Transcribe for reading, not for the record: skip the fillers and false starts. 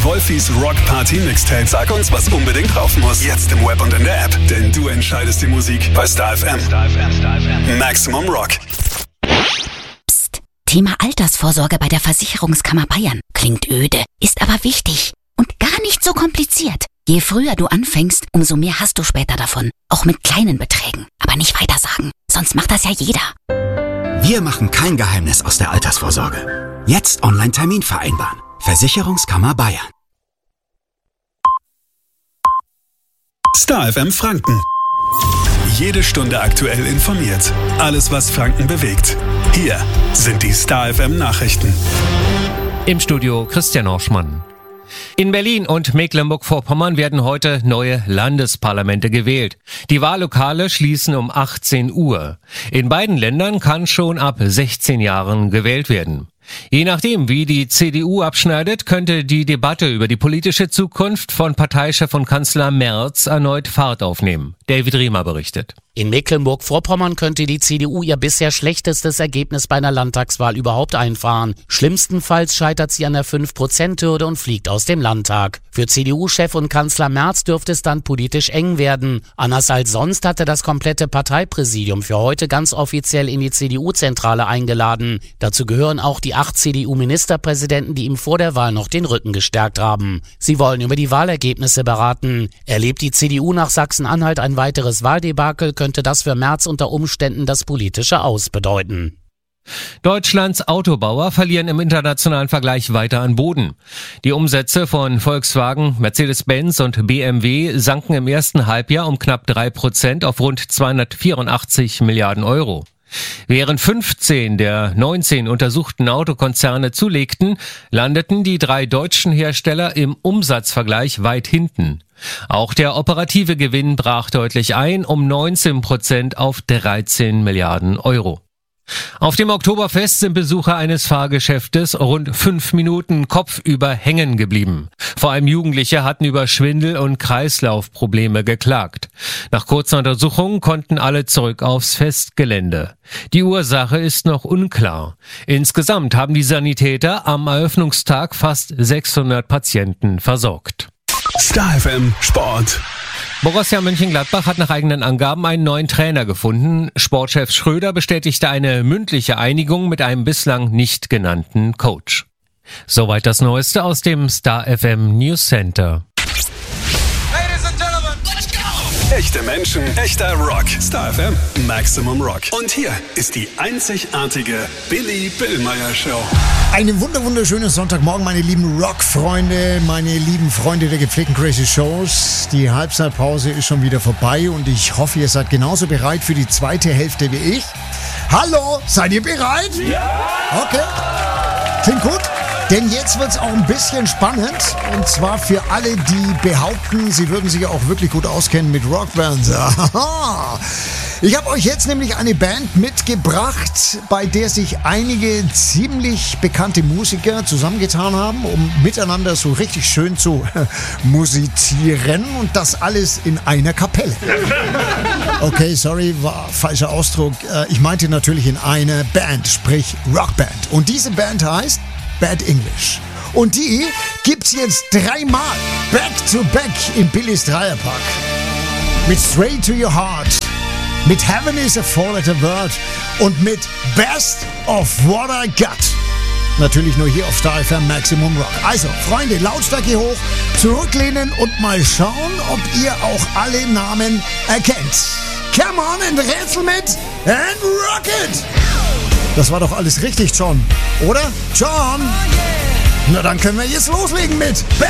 Wolfis Rock Party Mixtape. Sag uns, was unbedingt drauf muss. Jetzt im Web und in der App. Denn du entscheidest die Musik bei Star FM. Maximum Rock. Psst. Thema Altersvorsorge bei der Versicherungskammer Bayern. Klingt öde, ist aber wichtig. Und gar nicht so kompliziert. Je früher du anfängst, umso mehr hast du später davon. Auch mit kleinen Beträgen. Aber nicht weitersagen, sonst macht das ja jeder. Wir machen kein Geheimnis aus der Altersvorsorge. Jetzt Online-Termin vereinbaren. Versicherungskammer Bayern. Star FM Franken. Jede Stunde aktuell informiert. Alles, was Franken bewegt. Hier sind die Star FM Nachrichten. Im Studio Christian Orschmann. In Berlin und Mecklenburg-Vorpommern werden heute neue Landesparlamente gewählt. Die Wahllokale schließen um 18 Uhr. In beiden Ländern kann schon ab 16 Jahren gewählt werden. Je nachdem, wie die CDU abschneidet, könnte die Debatte über die politische Zukunft von Parteichef und Kanzler Merz erneut Fahrt aufnehmen. David Riemer berichtet. In Mecklenburg-Vorpommern könnte die CDU ihr bisher schlechtestes Ergebnis bei einer Landtagswahl überhaupt einfahren. Schlimmstenfalls scheitert sie an der 5%-Hürde und fliegt aus dem Landtag. Für CDU-Chef und Kanzler Merz dürfte es dann politisch eng werden. Anders als sonst hatte das komplette Parteipräsidium für heute ganz offiziell in die CDU-Zentrale eingeladen. Dazu gehören auch die 8 CDU-Ministerpräsidenten, die ihm vor der Wahl noch den Rücken gestärkt haben. Sie wollen über die Wahlergebnisse beraten. Erlebt die CDU nach Sachsen-Anhalt ein weiteres Wahldebakel, könnte das für Merz unter Umständen das politische Aus bedeuten. Deutschlands Autobauer verlieren im internationalen Vergleich weiter an Boden. Die Umsätze von Volkswagen, Mercedes-Benz und BMW sanken im ersten Halbjahr um knapp 3% auf rund 284 Milliarden Euro. Während 15 der 19 untersuchten Autokonzerne zulegten, landeten die 3 deutschen Hersteller im Umsatzvergleich weit hinten. Auch der operative Gewinn brach deutlich ein, um 19% auf 13 Milliarden Euro. Auf dem Oktoberfest sind Besucher eines Fahrgeschäftes rund 5 Minuten kopfüber hängen geblieben. Vor allem Jugendliche hatten über Schwindel- und Kreislaufprobleme geklagt. Nach kurzer Untersuchung konnten alle zurück aufs Festgelände. Die Ursache ist noch unklar. Insgesamt haben die Sanitäter am Eröffnungstag fast 600 Patienten versorgt. Star FM Sport. Borussia Mönchengladbach hat nach eigenen Angaben einen neuen Trainer gefunden. Sportchef Schröder bestätigte eine mündliche Einigung mit einem bislang nicht genannten Coach. Soweit das Neueste aus dem Star FM News Center. Ladies and Gentlemen, let's go! Echte Menschen, echter Rock. Star FM, Maximum Rock. Und hier ist die einzigartige Billy Billmeyer Show. Einen wunderschönen Sonntagmorgen, meine lieben Rock-Freunde, meine lieben Freunde der gepflegten Crazy Shows. Die Halbzeitpause ist schon wieder vorbei und ich hoffe, ihr seid genauso bereit für die zweite Hälfte wie ich. Hallo, seid ihr bereit? Ja! Okay, klingt gut. Denn jetzt wird's auch ein bisschen spannend. Und zwar für alle, die behaupten, sie würden sich auch wirklich gut auskennen mit Rockbands. Ich habe euch jetzt nämlich eine Band mitgebracht, bei der sich einige ziemlich bekannte Musiker zusammengetan haben, um miteinander so richtig schön zu musizieren. Und das alles in einer Kapelle. Okay, sorry, war falscher Ausdruck. Ich meinte natürlich in einer Band, sprich Rockband. Und diese Band heißt Bad English. Und die gibt's jetzt 3-mal back to back im Billys Dreierpack. Mit Straight to Your Heart, mit Heaven is a Four-Letter Word und mit Best of What I Got. Natürlich nur hier auf Star FM Maximum Rock. Also, Freunde, Lautstärke hoch, zurücklehnen und mal schauen, ob ihr auch alle Namen erkennt. Come on and rätsel mit and rock it! Das war doch alles richtig, John. Oder? John? Na, dann können wir jetzt loslegen mit